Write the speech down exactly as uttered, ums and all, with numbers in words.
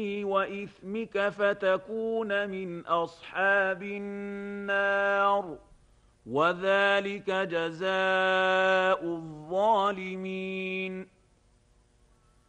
وإثمك فتكون من أصحاب النار وذلك جزاء الظالمين